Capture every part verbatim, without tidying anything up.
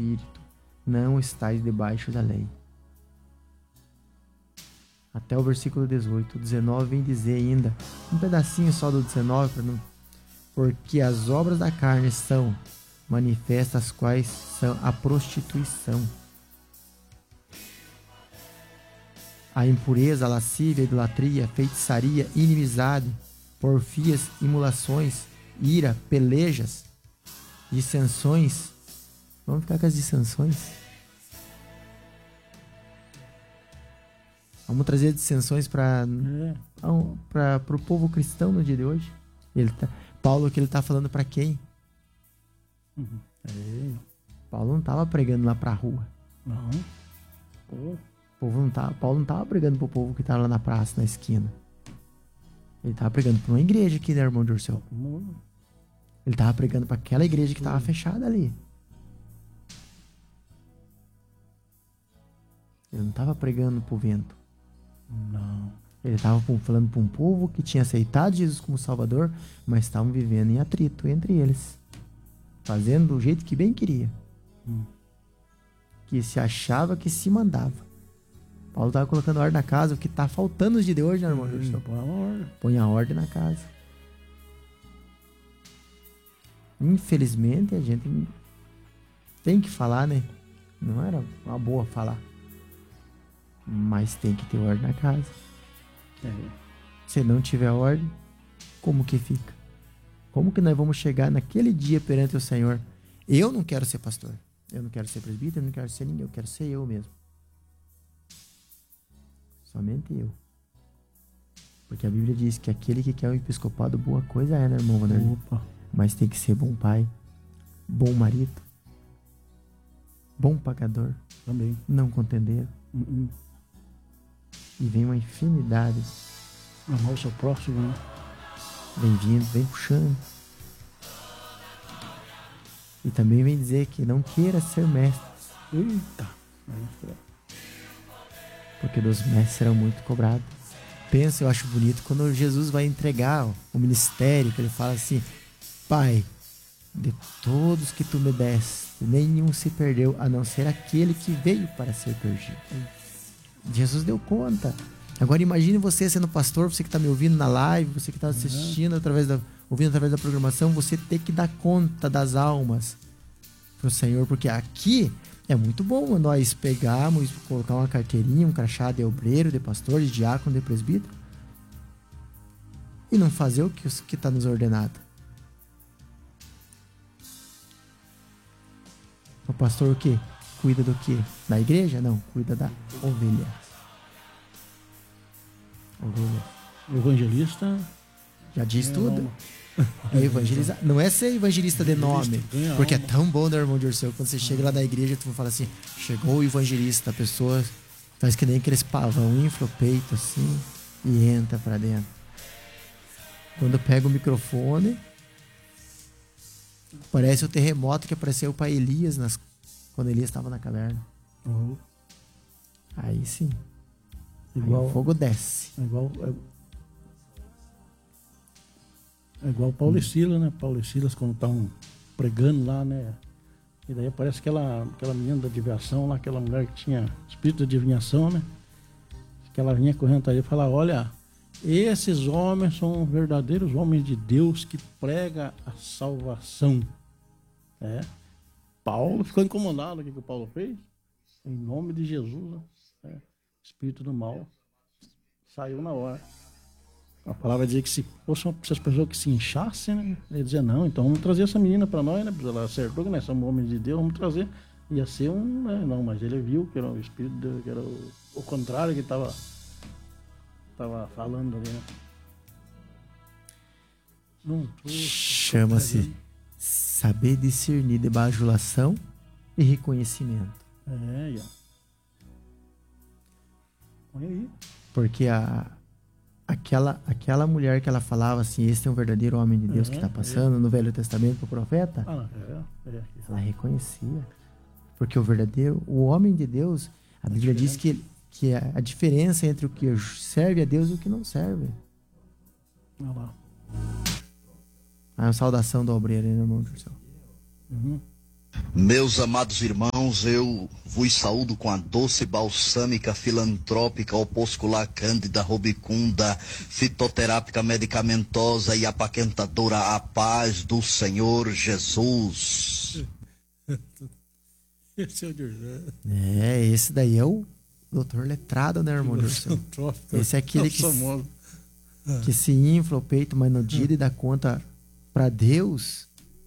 Espírito, não estáis debaixo da lei. Até o versículo dezoito. O dezenove vem dizer ainda, um pedacinho só do dezenove, para não... porque as obras da carne são manifestas, as quais são a prostituição, a impureza, a lascívia, a idolatria, a feitiçaria, inimizade, porfias, imulações, ira, pelejas, dissensões. Vamos ficar com as dissensões? Vamos trazer dissensões para é. para o povo cristão no dia de hoje. Ele tá, Paulo, que ele está falando para quem? Uhum. É. Paulo não estava pregando lá para a rua. Não. O povo não tava, Paulo não estava pregando para o povo que estava lá na praça, na esquina. Ele estava pregando para uma igreja aqui, né, irmão Dirceu? Uhum. Ele estava pregando para aquela igreja que estava fechada ali. Ele não estava pregando para o vento. Não. Ele estava falando para um povo que tinha aceitado Jesus como Salvador, mas estavam vivendo em atrito entre eles, fazendo do jeito que bem queria, hum. que se achava que se mandava. Paulo estava colocando ordem na casa, o que está faltando nos dias de hoje, né, irmão? Hum, põe a ordem. Põe a ordem na casa. Infelizmente, a gente tem que falar, né? Não era uma boa falar. Mas tem que ter ordem na casa. É. Se não tiver ordem, como que fica? Como que nós vamos chegar naquele dia perante o Senhor? Eu não quero ser pastor. Eu não quero ser presbítero, eu não quero ser ninguém. Eu quero ser eu mesmo. Somente eu. Porque a Bíblia diz que aquele que quer um episcopado, boa coisa é, né, irmão Vanderlei? Opa. Mas tem que ser bom pai, bom marido, bom pagador, também, não contendeiro. Uh-uh. E vem uma infinidade. Amar o seu próximo, né? Vem vindo, vem puxando. E também vem dizer que não queira ser mestre. Eita! Porque dos mestres serão muito cobrados. Pensa, eu acho bonito quando Jesus vai entregar ó, o ministério, que ele fala assim: Pai, de todos que tu me deste, nenhum se perdeu, a não ser aquele que veio para ser perdido. Jesus deu conta. Agora imagine você sendo pastor, você que está me ouvindo na live, você que está assistindo através da, ouvindo através da programação, você ter que dar conta das almas para o Senhor, porque aqui é muito bom nós pegarmos, colocar uma carteirinha, um crachá de obreiro, de pastor, de diácono, de presbítero e não fazer o que está nos ordenado. O pastor o quê? Cuida do quê? Da igreja? Não, cuida da ovelha. Ovelha. O evangelista já diz tudo. É evangelizar. Não é ser evangelista de nome, porque é tão bom, né, irmão Dirceu? Quando você chega lá na igreja, tu fala assim: chegou o evangelista, a pessoa faz que nem aqueles pavão, infla o peito assim e entra pra dentro. Quando pega o microfone, parece o terremoto que apareceu para Elias nas, quando Elias estava na caverna. Uhum. Aí sim. Igual, aí o fogo desce. É igual, é, é igual Paulo hum. e Silas, né? Paulo e Silas quando estavam pregando lá, né? E daí aparece aquela, aquela menina da adivinhação lá, aquela mulher que tinha espírito de adivinhação, né? Que ela vinha correndo ali e falava: olha, esses homens são verdadeiros homens de Deus que pregam a salvação. É. Paulo ficou incomodado. O que, que o Paulo fez? Em nome de Jesus, né? É. Espírito do mal saiu na hora. A palavra dizia que se fossem essas pessoas que se inchassem, né? Ele dizia: não, então vamos trazer essa menina para nós, né? Ela acertou que nós somos homens de Deus, vamos trazer. Ia ser um. Né? Não, mas ele viu que era o Espírito de Deus, que era o, o contrário que estava tava falando ali, né? Hum, chama-se saber discernir de bajulação e reconhecimento. É, ó. Olha aí. Porque a, aquela, aquela mulher que ela falava assim: esse é um verdadeiro homem de Deus é, que está passando é. no Velho Testamento para o profeta, ah, é, é. ela reconhecia. Porque o verdadeiro, o homem de Deus, a Bíblia diz que, que a, a diferença entre o que serve a Deus e o que não serve. Olha lá. A saudação do obreiro, né, irmão Dirceu? Uhum. Meus amados irmãos, eu vos saúdo com a doce, balsâmica, filantrópica, opuscular, cândida, rubicunda, fitoterápica, medicamentosa e apaquentadora, a paz do Senhor Jesus. Esse é o Dirceu. É, esse daí é o doutor letrado, né, irmão Dirceu? Esse é aquele que, que se infla o peito, mas no dia de dar conta para Deus,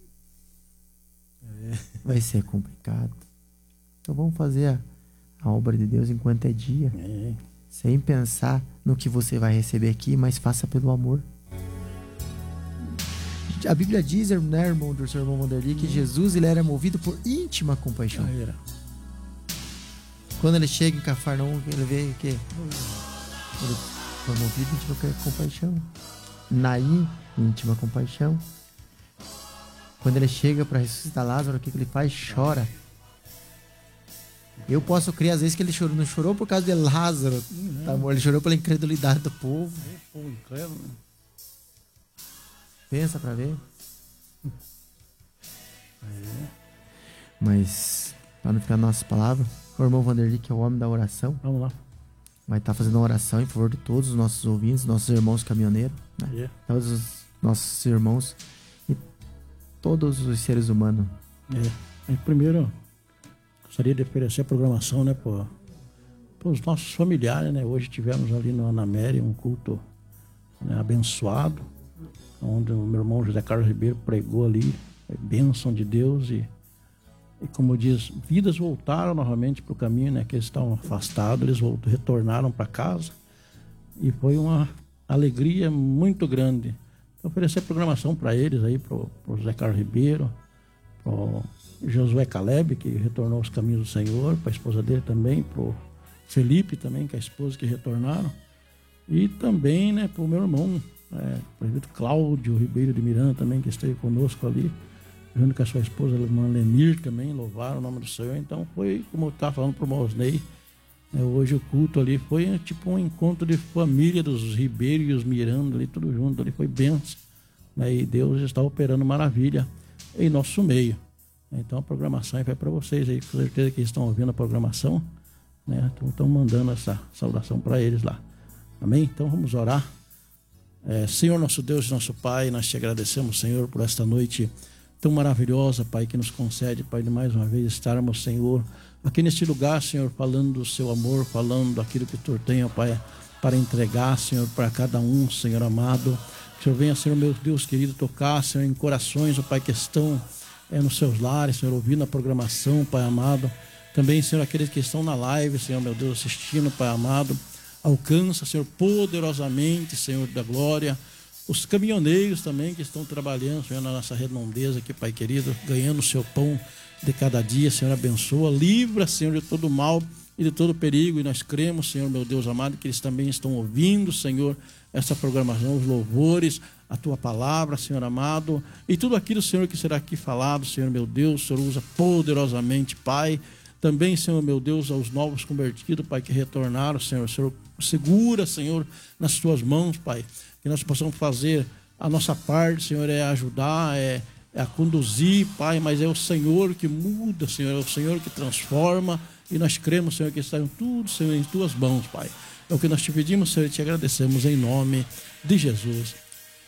é. vai ser complicado. Então vamos fazer a, a obra de Deus enquanto é dia, é. sem pensar no que você vai receber aqui, mas faça pelo amor. A Bíblia diz, né, irmão do seu irmão Vanderlei, que Jesus ele era movido por íntima compaixão. Ah, era. Quando ele chega em Cafarnaum, ele vê que ele foi movido em íntima compaixão. Naim, íntima compaixão. Quando ele chega para ressuscitar Lázaro, o que, que ele faz? Chora. Eu posso crer às vezes que ele chorou, não chorou por causa de Lázaro, tá, amor? Ele chorou pela incredulidade do povo. É, povo incrédulo, né? Pensa pra ver. É. Mas, para não ficar nossas palavras, o irmão Vanderlei, que é o homem da oração, vamos lá, vai estar fazendo uma oração em favor de todos os nossos ouvintes, nossos irmãos caminhoneiros, né? Yeah. Todos os nossos irmãos e todos os seres humanos. É. Primeiro, gostaria de oferecer a programação, né, para os nossos familiares, né? Hoje tivemos ali no Anaméria um culto, né, abençoado, onde o meu irmão José Carlos Ribeiro pregou ali, é bênção de Deus e, e como diz, vidas voltaram novamente para o caminho, né, que eles estavam afastados, eles voltaram, retornaram para casa e foi uma alegria muito grande. Então, oferecer programação para eles aí, para o José Carlos Ribeiro, para o Josué Caleb, que retornou aos caminhos do Senhor, para a esposa dele também, para o Felipe também, que é a esposa que retornaram, e também, né, para o meu irmão, É, o prefeito Cláudio Ribeiro de Miranda também, que esteve conosco ali, junto com a sua esposa, a irmã Lenir também, louvaram o nome do Senhor. Então foi, como eu estava falando para o Mosnei, né, hoje o culto ali foi tipo um encontro de família dos Ribeiro e os Miranda ali, tudo junto ali, foi bênção, né, e Deus está operando maravilha em nosso meio. Então a programação vai para vocês aí, com certeza que estão ouvindo a programação, né, então estão mandando essa saudação para eles lá, amém? Então vamos orar. É, Senhor nosso Deus e nosso Pai, nós te agradecemos, Senhor, por esta noite tão maravilhosa, Pai, que nos concede, Pai, de mais uma vez estarmos, Senhor, aqui neste lugar, Senhor, falando do seu amor, falando daquilo que tu tem, ó Pai, para entregar, Senhor, para cada um, Senhor amado. Que o Senhor venha, Senhor, meu Deus querido, tocar, Senhor, em corações, ó Pai, que estão é, nos seus lares, Senhor, ouvindo a programação, Pai amado. Também, Senhor, aqueles que estão na live, Senhor, meu Deus, assistindo, Pai amado. Alcança, Senhor, poderosamente, Senhor da glória, os caminhoneiros também que estão trabalhando, Senhor, na nossa redondeza aqui, Pai querido, ganhando o seu pão de cada dia, Senhor, abençoa, livra, Senhor, de todo mal e de todo perigo, e nós cremos, Senhor, meu Deus amado, que eles também estão ouvindo, Senhor, essa programação, os louvores, a Tua palavra, Senhor amado, e tudo aquilo, Senhor, que será aqui falado, Senhor, meu Deus, o Senhor usa poderosamente, Pai. Também, Senhor, meu Deus, aos novos convertidos, Pai, que retornaram, Senhor, Senhor, segura, Senhor, nas Tuas mãos, Pai, que nós possamos fazer a nossa parte, Senhor, é ajudar, é, é a conduzir, Pai, mas é o Senhor que muda, Senhor, é o Senhor que transforma, e nós cremos, Senhor, que saiam tudo, Senhor, em Tuas mãos, Pai. É o que nós te pedimos, Senhor, e te agradecemos em nome de Jesus.